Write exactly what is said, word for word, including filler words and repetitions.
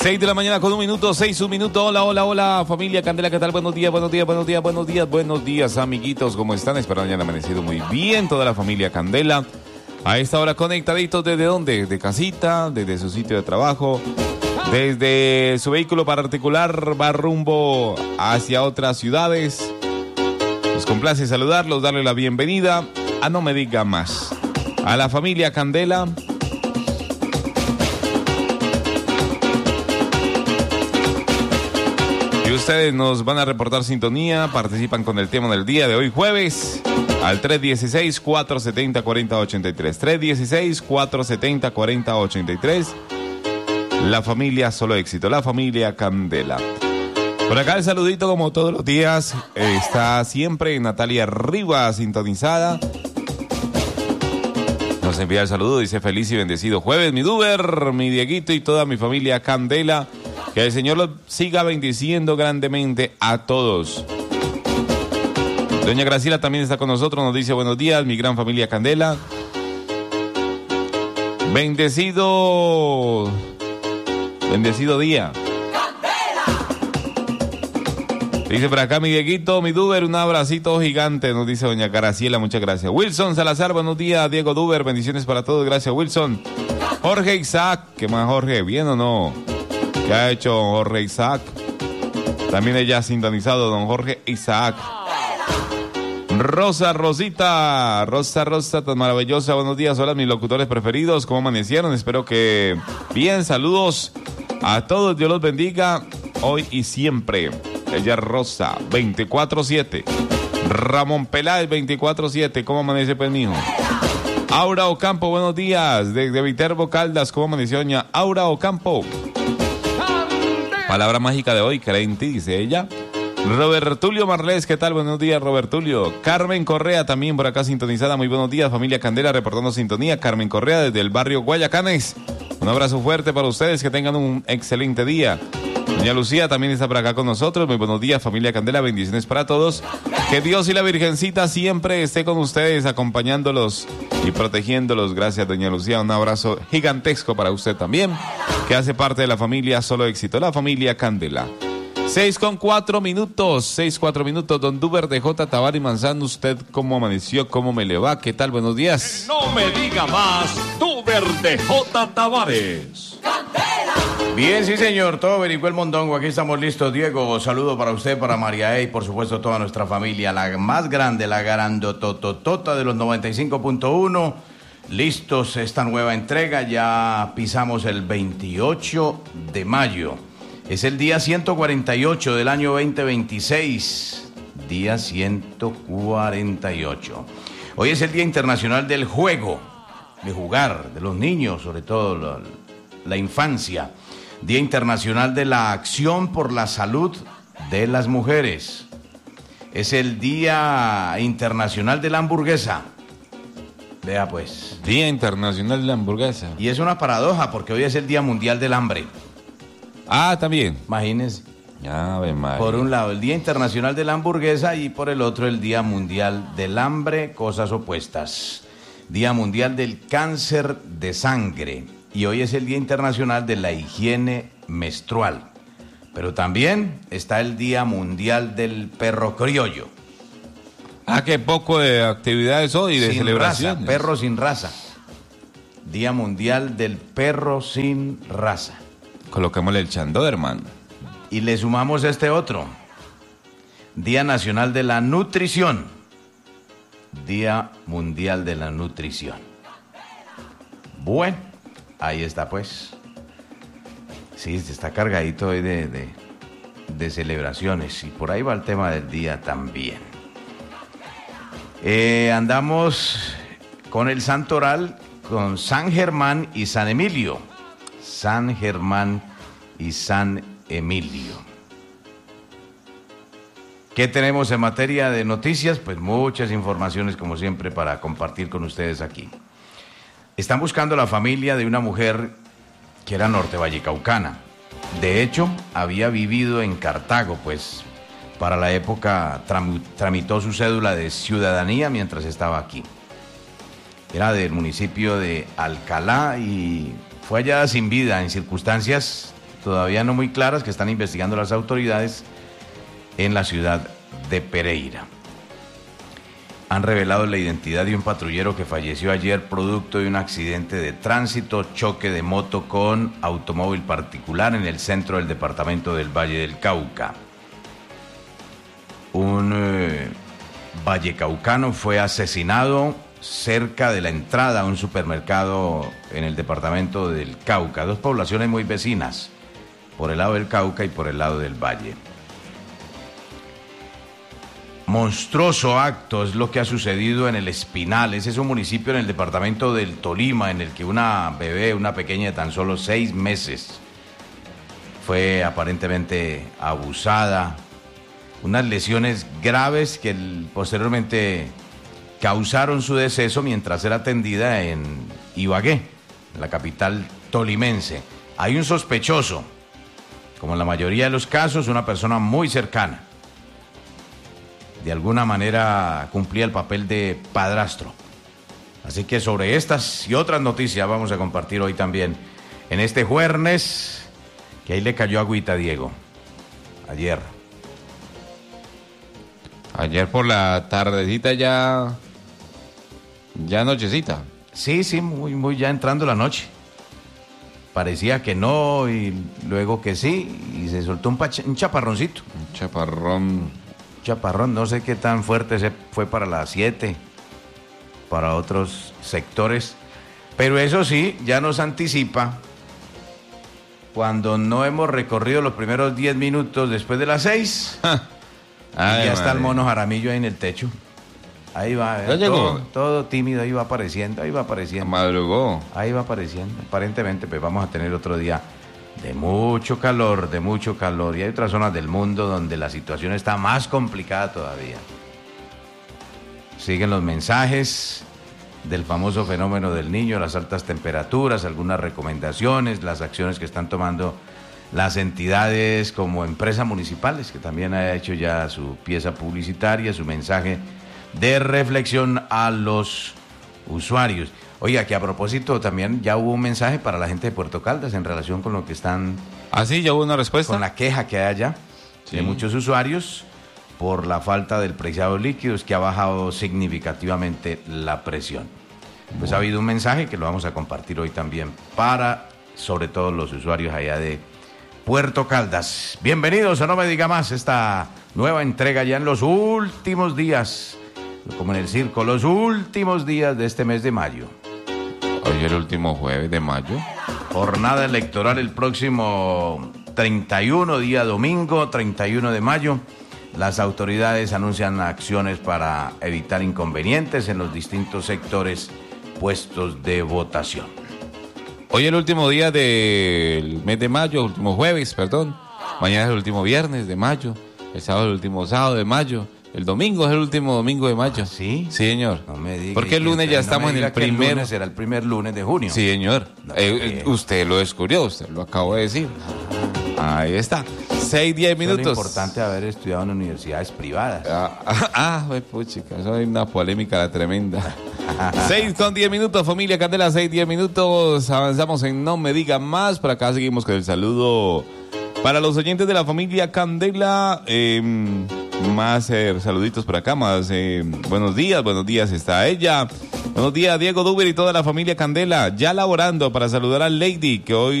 seis de la mañana con un minuto, seis, un minuto. Hola, hola, hola, familia Candela, ¿qué tal? Buenos días, buenos días, buenos días, buenos días, buenos días, amiguitos, ¿cómo están? Espero que hayan amanecido muy bien toda la familia Candela. A esta hora conectaditos, ¿desde dónde? De casita, desde su sitio de trabajo, desde su vehículo particular, va rumbo hacia otras ciudades. Nos complace saludarlos, darle la bienvenida a No Me Diga Más, a la familia Candela. Y ustedes nos van a reportar sintonía, participan con el tema del día de hoy jueves al tres uno seis, cuatro siete cero, cuatro cero ocho tres, tres uno seis, cuatro siete cero, cuatro cero ocho tres. La familia Solo Éxito, la familia Candela. Por acá el saludito como todos los días, está siempre Natalia Rivas sintonizada. Nos envía el saludo, dice feliz y bendecido jueves, mi Duber, mi Dieguito y toda mi familia Candela. Que el Señor los siga bendiciendo grandemente a todos. Doña Graciela también está con nosotros, nos dice buenos días, mi gran familia Candela. Bendecido, bendecido día. Dice por acá mi Dieguito, mi Duber, un abracito gigante, nos dice doña Graciela, muchas gracias. Wilson Salazar, buenos días, Diego Duber, bendiciones para todos, gracias Wilson. Jorge Isaac, ¿qué más Jorge? ¿Bien o no? ¿Qué ha hecho Jorge Isaac? También ella ha sintonizado don Jorge Isaac. Rosa Rosita, Rosa Rosa, tan maravillosa, buenos días, hola mis locutores preferidos, ¿cómo amanecieron? Espero que bien, saludos a todos, Dios los bendiga hoy y siempre. Ella es Rosa, veinticuatro siete. Ramón Peláez, veinticuatro siete. ¿Cómo amanece, pues, mijo? Aura Ocampo, buenos días. Desde Viterbo Caldas, ¿cómo amaneció doña Aura Ocampo? Palabra mágica de hoy, cree en ti, dice ella. Robertulio Marlés, ¿qué tal? Buenos días, Robertulio. Carmen Correa, también por acá sintonizada. Muy buenos días, familia Candela, reportando sintonía. Carmen Correa, desde el barrio Guayacanes. Un abrazo fuerte para ustedes, que tengan un excelente día. Doña Lucía también está por acá con nosotros. Muy buenos días, familia Candela, bendiciones para todos. Que Dios y la Virgencita siempre esté con ustedes, acompañándolos y protegiéndolos. Gracias, doña Lucía. Un abrazo gigantesco para usted también, que hace parte de la familia Solo Éxito, la familia Candela. Seis con cuatro minutos, seis, cuatro minutos. Don Duber de J. Tabar y Manzano, ¿usted cómo amaneció? ¿Cómo me le va? ¿Qué tal? Buenos días. No me diga más, Duber de J. Tavares. Bien, sí señor, todo averiguó el mondongo, aquí estamos listos. Diego, saludo para usted, para María E y por supuesto toda nuestra familia, la más grande, la grandotototota de los noventa y cinco punto uno. Listos esta nueva entrega, ya pisamos el veintiocho de mayo. Es el día ciento cuarenta y ocho del año veinte veintiséis, día ciento cuarenta y ocho. Hoy es el Día Internacional del Juego, de jugar, de los niños, sobre todo la, la infancia. Día Internacional de la Acción por la Salud de las Mujeres. Es el Día Internacional de la Hamburguesa. Vea pues. Día Internacional de la Hamburguesa. Y es una paradoja porque hoy es el Día Mundial del Hambre. Ah, también. Imagínense. Ave María. Por un lado el Día Internacional de la Hamburguesa y por el otro el Día Mundial del Hambre, cosas opuestas. Día Mundial del Cáncer de Sangre. Y hoy es el Día Internacional de la Higiene Menstrual. Pero también está el Día Mundial del Perro Criollo. Ah, qué poco de actividades hoy, de sin celebraciones. Raza, perro sin raza. Día Mundial del Perro sin raza. Coloquémosle el chando, hermano. Y le sumamos este otro. Día Nacional de la Nutrición. Día Mundial de la Nutrición. Bueno, ahí está pues. Sí, está cargadito hoy de, de, de celebraciones. Y por ahí va el tema del día también. Eh, andamos con el santoral, con San Germán y San Emilio. San Germán y San Emilio. ¿Qué tenemos en materia de noticias? Pues muchas informaciones, como siempre, para compartir con ustedes aquí. Están buscando la familia de una mujer que era norte vallecaucana. De hecho, había vivido en Cartago, pues para la época tram- tramitó su cédula de ciudadanía mientras estaba aquí. Era del municipio de Alcalá y fue hallada sin vida en circunstancias todavía no muy claras que están investigando las autoridades en la ciudad de Pereira. Han revelado la identidad de un patrullero que falleció ayer producto de un accidente de tránsito, choque de moto con automóvil particular en el centro del departamento del Valle del Cauca. Un eh, vallecaucano fue asesinado cerca de la entrada a un supermercado en el departamento del Cauca, dos poblaciones muy vecinas, por el lado del Cauca y por el lado del Valle. Monstruoso acto es lo que ha sucedido en el Espinal. Ese es un municipio en el departamento del Tolima en el que una bebé, una pequeña de tan solo seis meses, fue aparentemente abusada. Unas lesiones graves que el, posteriormente causaron su deceso mientras era atendida en Ibagué, la capital tolimense. Hay un sospechoso, como en la mayoría de los casos, una persona muy cercana. De alguna manera cumplía el papel de padrastro. Así que sobre estas y otras noticias vamos a compartir hoy también en este jueves, que ahí le cayó agüita a Diego. Ayer. Ayer por la tardecita ya... Ya nochecita. Sí, sí, muy, muy ya entrando la noche. Parecía que no y luego que sí y se soltó un, pach- un chaparroncito. Un chaparrón... Chaparrón, no sé qué tan fuerte se fue para las siete, para otros sectores, pero eso sí, ya nos anticipa cuando no hemos recorrido los primeros diez minutos después de las seis, y ya está el mono Jaramillo ahí en el techo. Ahí va, ¿Ya llegó? todo, todo tímido, ahí va apareciendo, ahí va apareciendo. Madrugó. Ahí va apareciendo. Aparentemente, pues vamos a tener otro día de mucho calor, de mucho calor. Y hay otras zonas del mundo donde la situación está más complicada todavía. Siguen los mensajes del famoso fenómeno del Niño, las altas temperaturas, algunas recomendaciones, las acciones que están tomando las entidades como empresas municipales, que también ha hecho ya su pieza publicitaria, su mensaje de reflexión a los usuarios. Oiga, que a propósito también ya hubo un mensaje para la gente de Puerto Caldas en relación con lo que están... ¿Ah, sí? ¿Ya hubo una respuesta? Con la queja que hay allá, sí, de muchos usuarios por la falta del preciado líquidos, que ha bajado significativamente la presión. Pues bueno, ha habido un mensaje que lo vamos a compartir hoy también para, sobre todo, los usuarios allá de Puerto Caldas. Bienvenidos a No Me Diga Más, esta nueva entrega ya en los últimos días, como en el circo, los últimos días de este mes de mayo. Hoy el último jueves de mayo. Jornada electoral el próximo treinta y uno, día domingo, treinta y uno de mayo. Las autoridades anuncian acciones para evitar inconvenientes en los distintos sectores puestos de votación. Hoy el último día del mes de mayo, último jueves, perdón. Mañana es el último viernes de mayo. El sábado es el último sábado de mayo. El domingo es el último domingo de mayo. ¿Sí? Sí, señor. No me diga. Porque el lunes ya estamos no en el primer... El lunes será el primer lunes de junio. Sí, señor. No, eh, usted lo descubrió, usted lo acabó de decir. Ahí está. Seis, diez minutos. Es lo importante haber estudiado en universidades privadas. Ah, ah, ah puchica, eso hay una polémica tremenda. Seis con diez minutos, familia Candela, seis, diez minutos. Avanzamos en No Me Diga Más. Por acá seguimos con el saludo para los oyentes de la familia Candela. Eh, más eh, saluditos por acá, más eh, buenos días, buenos días está ella. Buenos días, Diego Duber y toda la familia Candela, ya laborando para saludar a Lady, que hoy